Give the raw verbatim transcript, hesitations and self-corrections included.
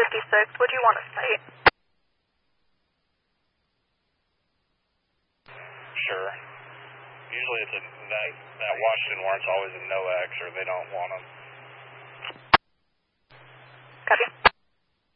fifty-six, what do you want to state? Sure. Usually it's a, that, that Washington warrant's always a no X or they don't want them. Copy.